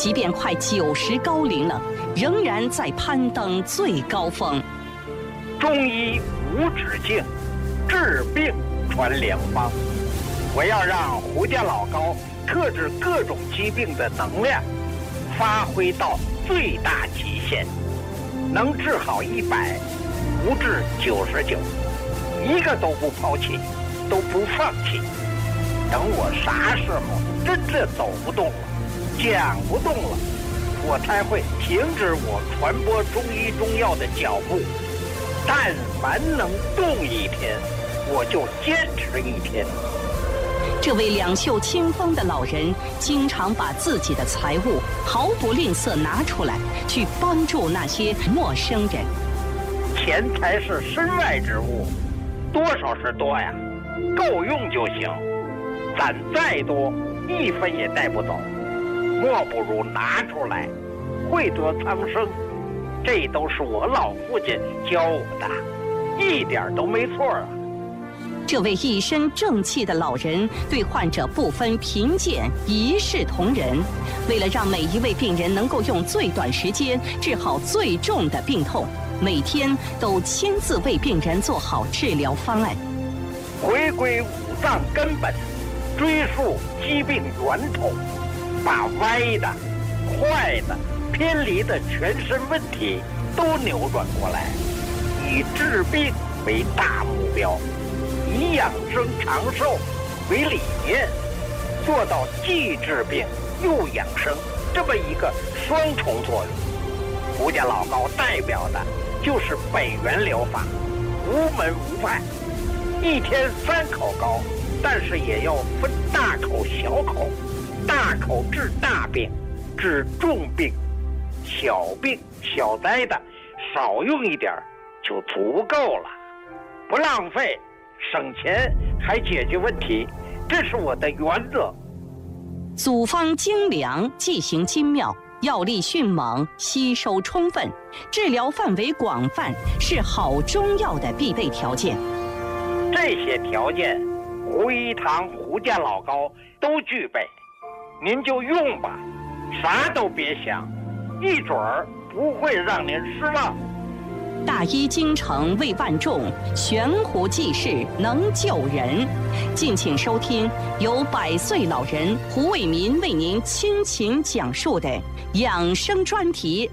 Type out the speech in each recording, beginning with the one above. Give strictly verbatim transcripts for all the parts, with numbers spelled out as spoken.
即便快九十高龄了，仍然在攀登最高峰。 中医无止境，治病传良方。我要让胡家老高克制各种疾病的能量发挥到最大极限，能治好一百，不治九十九，一个都不抛弃，都不放弃。等我啥时候真的走不动了，讲不动了，我才会停止我传播中医中药的脚步。但凡能动一天，我就坚持一天。 这位两袖清风的老人，经常把自己的财物毫不吝啬拿出来，去帮助那些陌生人。 钱财是身外之物，多少是多呀，够用就行。攒再多，一分也带不走。莫不如拿出来，惠泽苍生。这都是我老父亲教我的，一点都没错啊。 这位一身正气的老人对患者不分贫贱，一视同仁。为了让每一位病人能够用最短时间治好最重的病痛，每天都亲自为病人做好治疗方案。 回归五脏根本，追溯疾病源头，把歪的、坏的、偏离的全身问题都扭转过来，以治病为大目标，以养生长寿为理念，做到既治病又养生这么一个双重作用。胡家老高代表的就是北元疗法，无门无派，一天三口膏，但是也要分大口小口，大口治大病，治重病，小病小灾的少用一点就足够了，不浪费，省钱还解决问题，这是我的原则。 组方精良，剂型精妙，药力迅猛，吸收充分，治疗范围广泛，是好中药的必备条件。 这些条件，胡一堂胡家老高都具备，您就用吧，啥都别想，一准儿不会让您失望。 大医精诚为万众，悬壶济世能救人。敬请收听由百岁老人胡卫民为您倾情讲述的养生专题。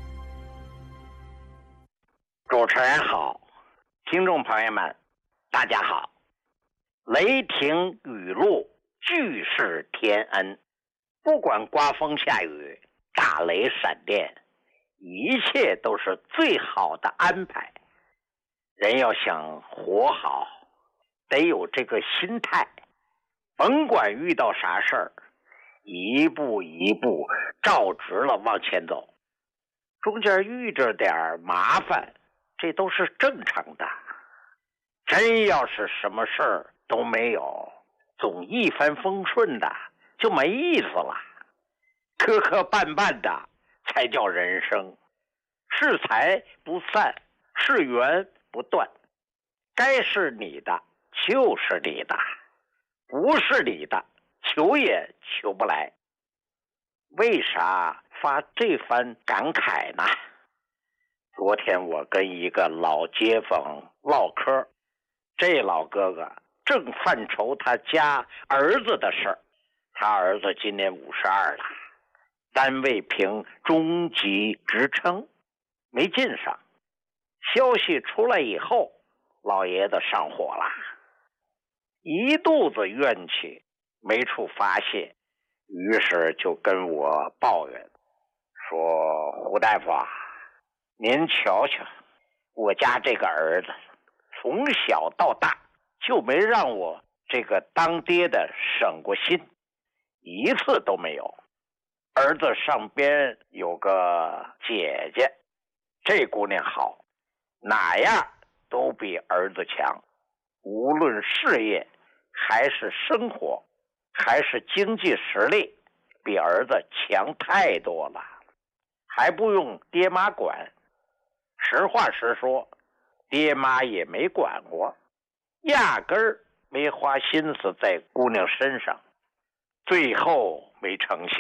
主持人好，听众朋友们大家好。雷霆雨露，俱是天恩，不管刮风下雨，打雷闪电，一切都是最好的安排。人要想活好，得有这个心态，甭管遇到啥事儿，一步一步照直了往前走，中间遇着点麻烦，这都是正常的。真要是什么事儿都没有，总一帆风顺的，就没意思了。磕磕绊绊的才叫人生，是财不散，是缘不断，该是你的就是你的，不是你的求也求不来。为啥发这番感慨呢？昨天我跟一个老街坊唠嗑，这老哥哥正犯愁他家儿子的事儿。他儿子今年五十二了，单位评中级职称，没进上。消息出来以后，老爷子上火了，一肚子怨气没处发泄，于是就跟我抱怨说：胡大夫啊，您瞧瞧，我家这个儿子从小到大就没让我这个当爹的省过心，一次都没有。儿子上边有个姐姐，这姑娘好，哪样都比儿子强，无论事业还是生活还是经济实力，比儿子强太多了，还不用爹妈管。实话实说，爹妈也没管过，压根儿没花心思在姑娘身上。最后没成想，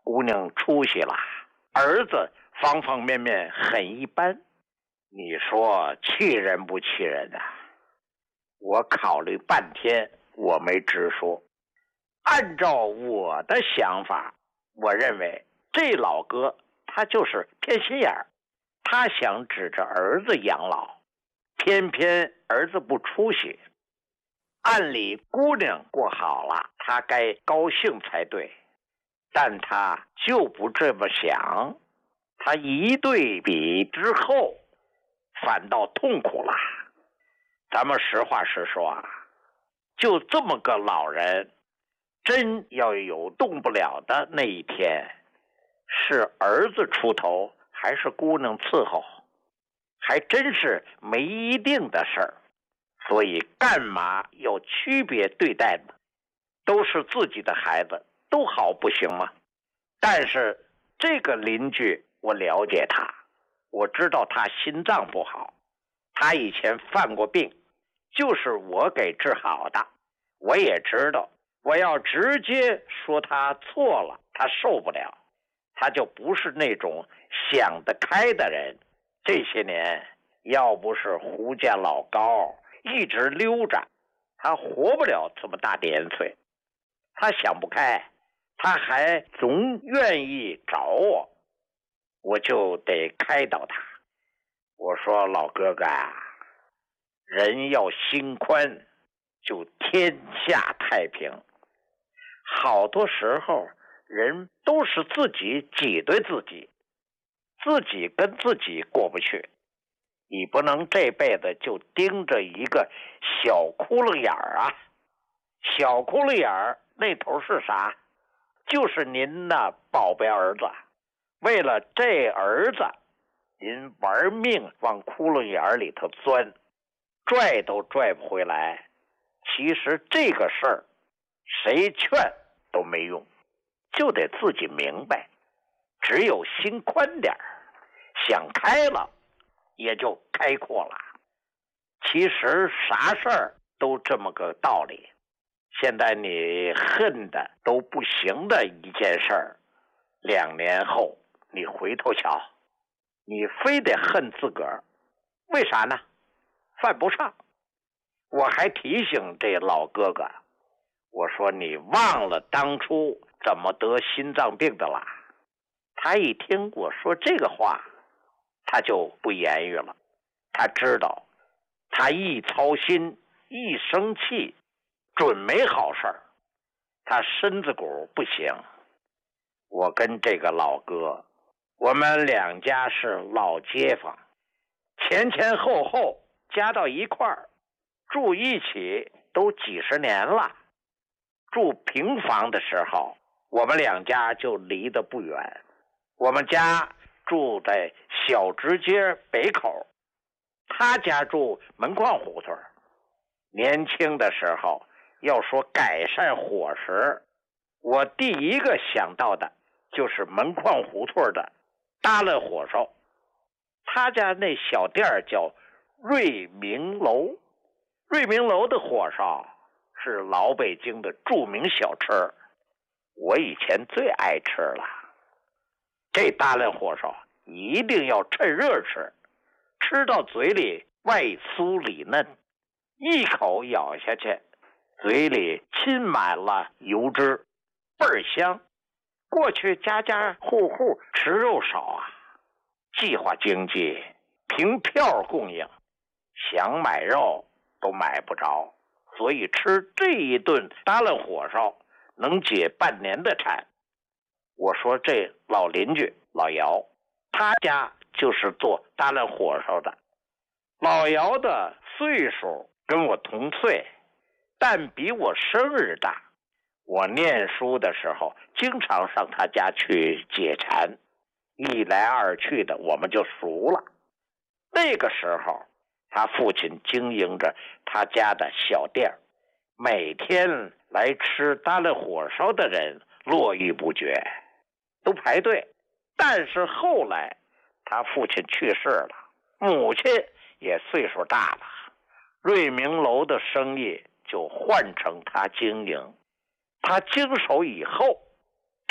姑娘出息了，儿子方方面面很一般，你说气人不气人啊？我考虑半天，我没直说。按照我的想法，我认为这老哥他就是偏心眼儿，他想指着儿子养老，偏偏儿子不出息。按理姑娘过好了，他该高兴才对，但他就不这么想。他一对比之后，反倒痛苦了。咱们实话实说啊，就这么个老人，真要有动不了的那一天，是儿子出头还是姑娘伺候，还真是没一定的事儿。所以干嘛要区别对待呢？都是自己的孩子，都好不行吗？但是这个邻居我了解他，我知道他心脏不好，他以前犯过病，就是我给治好的。我也知道，我要直接说他错了，他受不了，他就不是那种想得开的人。这些年要不是胡家老高一直溜着，他活不了这么大年岁。他想不开，他还总愿意找我，我就得开导他。我说老哥哥啊，人要心宽，就天下太平。好多时候人都是自己挤兑自己，自己跟自己过不去。你不能这辈子就盯着一个小窟窿眼儿啊！小窟窿眼儿那头是啥？就是您的宝贝儿子。为了这儿子，您玩命往窟窿眼里头钻，拽都拽不回来。其实这个事儿，谁劝都没用，就得自己明白。只有心宽点儿，想开了，也就开阔了。其实啥事儿都这么个道理。现在你恨的都不行的一件事儿，两年后你回头瞧，你非得恨自个儿，为啥呢？犯不上。我还提醒这老哥哥，我说你忘了当初怎么得心脏病的了。他一听我说这个话，他就不言语了。他知道他一操心一生气准没好事儿，他身子骨不行。我跟这个老哥，我们两家是老街坊，前前后后加到一块儿，住一起都几十年了。住平房的时候，我们两家就离得不远。我们家住在小直街北口，他家住门框胡同。年轻的时候要说改善伙食，我第一个想到的就是门框胡同的搭了火烧。他家那小店叫瑞明楼，瑞明楼的火烧是老北京的著名小吃，我以前最爱吃了。这大烂火烧一定要趁热吃，吃到嘴里外酥里嫩，一口咬下去，嘴里浸满了油脂，倍儿香。过去家家户户吃肉少啊，计划经济，凭票供应，想买肉都买不着，所以吃这一顿大烂火烧能解半年的馋。我说这老邻居老姚，他家就是做大烂火烧的。老姚的岁数跟我同岁，但比我生日大。我念书的时候经常上他家去解馋，一来二去的我们就熟了。那个时候他父亲经营着他家的小店，每天来吃大烂火烧的人络绎不绝，都排队。但是后来他父亲去世了，母亲也岁数大了，瑞明楼的生意就换成他经营。他经手以后，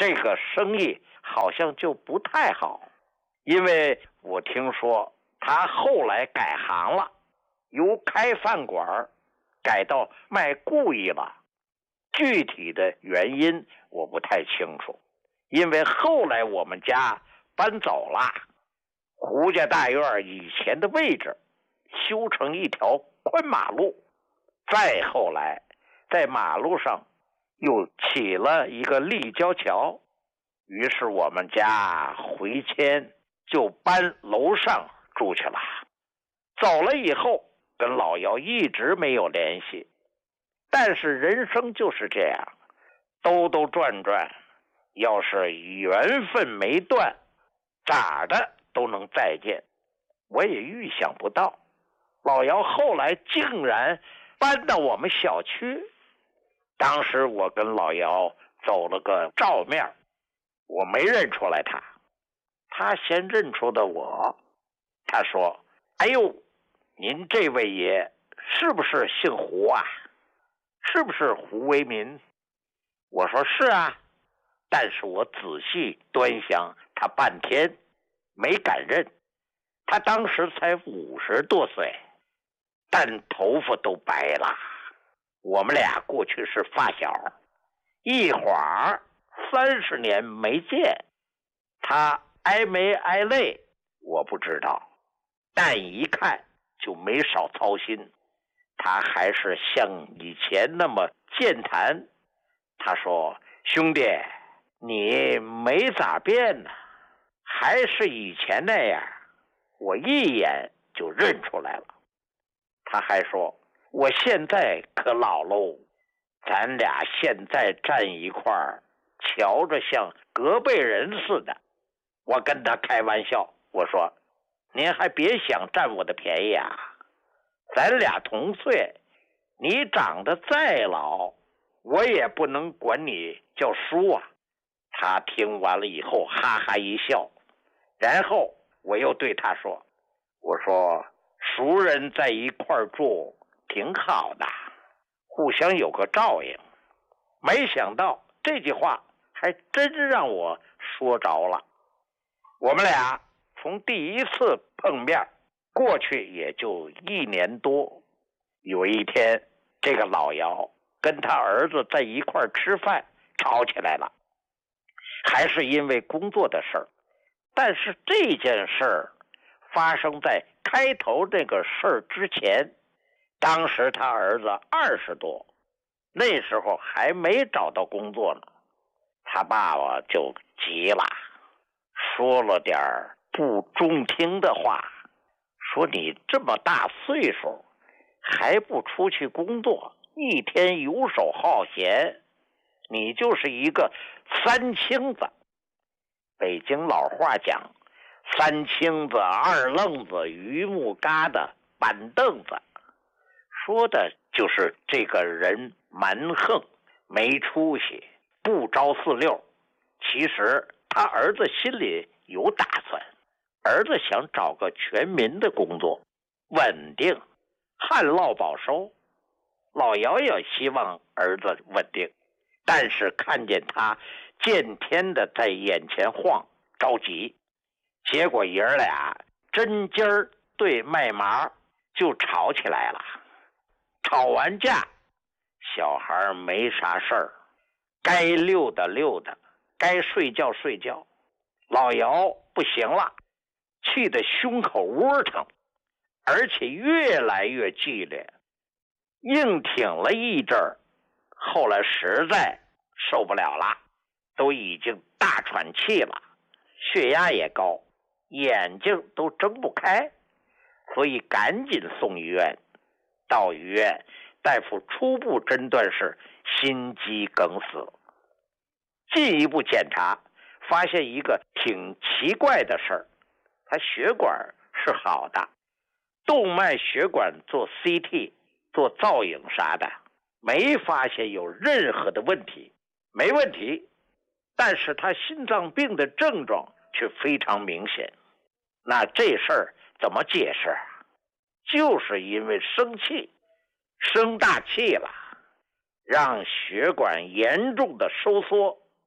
这个生意好像就不太好，因为我听说他后来改行了，由开饭馆改到卖故意了。具体的原因我不太清楚，因为后来我们家搬走了，胡家大院以前的位置修成一条宽马路，再后来在马路上又起了一个立交桥，于是我们家回迁就搬楼上住去了。走了以后跟老姚一直没有联系，但是人生就是这样，兜兜转转，要是缘分没断，咋的都能再见。我也预想不到老姚后来竟然搬到我们小区。当时我跟老姚走了个照面，我没认出来他，他先认出的我。他说：哎呦，您这位爷是不是姓胡啊？是不是胡为民？我说是啊，但是我仔细端详他半天没敢认。他当时才五十多岁，但头发都白了。我们俩过去是发小，一晃三十年没见，他挨没挨累我不知道，但一看就没少操心。他还是像以前那么健谈。他说：兄弟，你没咋变呢，还是以前那样。我一眼就认出来了。他还说：我现在可老喽，咱俩现在站一块儿，瞧着像隔辈人似的。我跟他开玩笑，我说：您还别想占我的便宜啊，咱俩同岁，你长得再老，我也不能管你叫叔啊。他听完了以后哈哈一笑，然后我又对他说：我说熟人在一块儿住挺好的，互相有个照应。没想到这句话还真让我说着了。我们俩从第一次碰面过去也就一年多。有一天，这个老姚跟他儿子在一块儿吃饭，吵起来了，还是因为工作的事儿。但是这件事儿发生在开头这个事儿之前。当时他儿子二十多，那时候还没找到工作呢。他爸爸就急了，说了点不中听的话，说你这么大岁数还不出去工作，一天游手好闲，你就是一个三清子。北京老话讲，三清子、二愣子、榆木疙瘩、板凳子，说的就是这个人蛮横、没出息、不着四六。其实他儿子心里有打算，儿子想找个全民的工作，稳定，旱涝保收。老姚也希望儿子稳定，但是看见他见天的在眼前晃，着急。结果爷儿俩针尖儿对麦麻，就吵起来了。吵完架，小孩没啥事儿，该溜达溜达，该睡觉睡觉。老姚不行了，气得胸口窝疼，而且越来越激烈，硬挺了一阵儿，后来实在受不了了，都已经大喘气了，血压也高，眼睛都睁不开，所以赶紧送医院。到医院，大夫初步诊断是心肌梗死。进一步检查，发现一个挺奇怪的事儿，他血管是好的，动脉血管做 C T 做造影啥的，没发现有任何的问题，没问题。但是他心脏病的症状却非常明显。那这事儿怎么解释？就是因为生气，生大气了，让血管严重的收缩，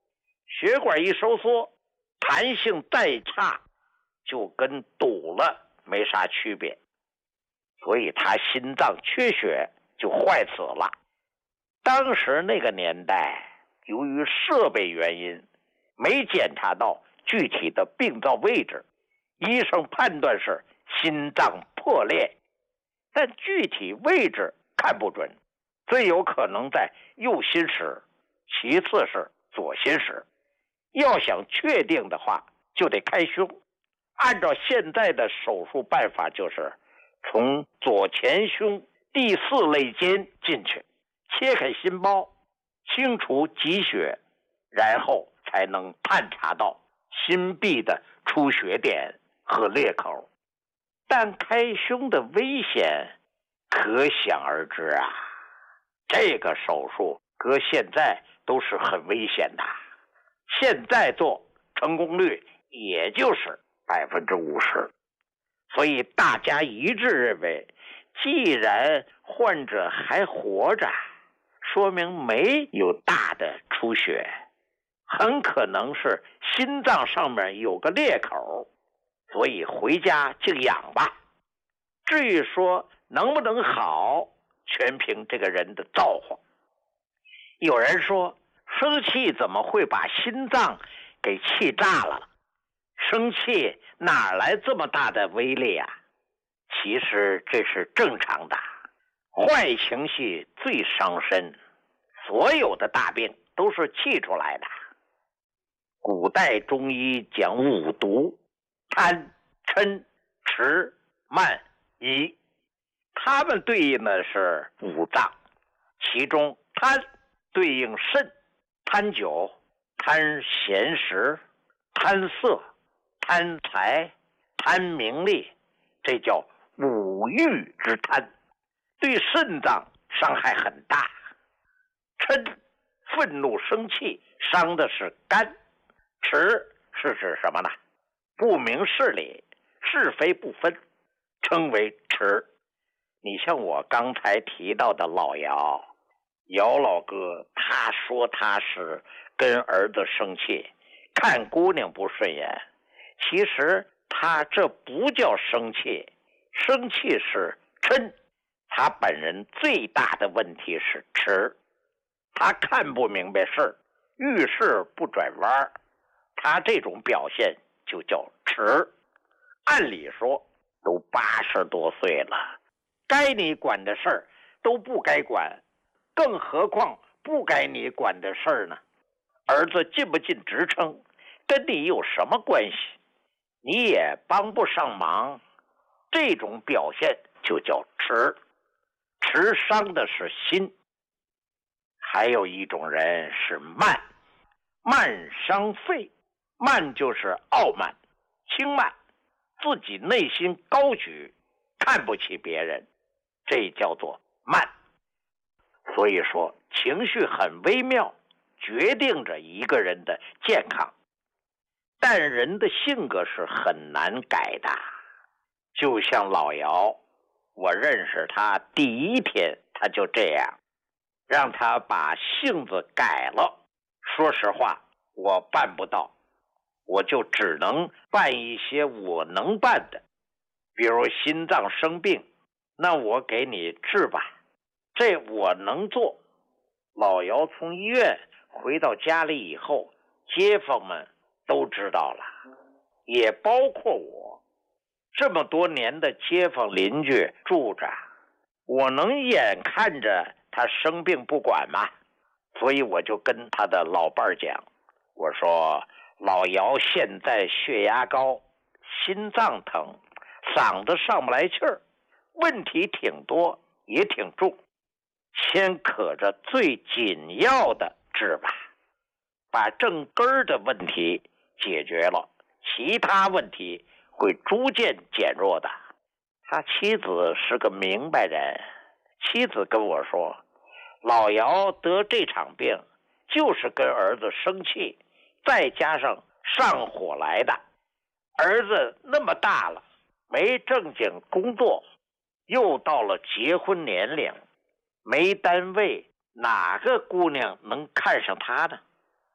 血管一收缩，弹性再差，就跟堵了没啥区别。所以他心脏缺血就坏死了。当时那个年代，由于设备原因，没检查到具体的病灶位置，医生判断是心脏破裂，但具体位置看不准，最有可能在右心室，其次是左心室。要想确定的话，就得开胸。按照现在的手术办法，就是从左前胸第四肋间进去，切开心包，清除积血，然后才能探查到心壁的出血点和裂口。但开胸的危险可想而知啊！这个手术搁现在都是很危险的，现在做成功率也就是百分之五十。所以大家一致认为，既然患者还活着，说明没有大的出血，很可能是心脏上面有个裂口，所以回家静养吧。至于说能不能好，全凭这个人的造化。有人说，生气怎么会把心脏给气炸了？生气哪来这么大的威力啊？其实这是正常的，坏情绪最伤身，所有的大病都是气出来的。古代中医讲五毒：贪、嗔、痴、慢、疑，它们对应的是五脏，其中贪对应肾，贪酒、贪闲食、贪色、贪财、贪名利，这叫五欲之贪，对肾脏伤害很大。嗔，愤怒生气，伤的是肝。痴是指什么呢？不明事理，是非不分，称为痴。你像我刚才提到的老姚，姚老哥，他说他是跟儿子生气，看姑娘不顺眼，其实他这不叫生气，生气是嗔，他本人最大的问题是痴，他看不明白事儿，遇事不转弯，他这种表现就叫痴。按理说都八十多岁了，该你管的事儿都不该管，更何况不该你管的事儿呢？儿子进不进职称跟你有什么关系？你也帮不上忙，这种表现就叫痴。痴伤的是心。还有一种人是慢，慢伤肺。慢就是傲慢、轻慢，自己内心高举，看不起别人，这叫做慢。所以说，情绪很微妙，决定着一个人的健康。但人的性格是很难改的，就像老姚，我认识他第一天他就这样，让他把性子改了，说实话我办不到，我就只能办一些我能办的，比如心脏生病，那我给你治吧，这我能做。老姚从医院回到家里以后，街坊们都知道了，也包括我。这么多年的街坊邻居住着，我能眼看着他生病不管吗？所以我就跟他的老伴儿讲，我说老姚现在血压高，心脏疼，嗓子上不来气儿，问题挺多也挺重，先可着最紧要的治吧，把正根儿的问题解决了，其他问题会逐渐减弱的。他妻子是个明白人，妻子跟我说，老姚得这场病就是跟儿子生气，再加上上火来的。儿子那么大了，没正经工作，又到了结婚年龄，没单位，哪个姑娘能看上他呢？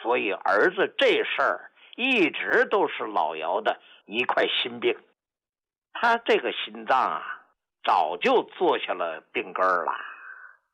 所以儿子这事儿一直都是老姚的一块心病。他这个心脏啊，早就做下了病根儿了。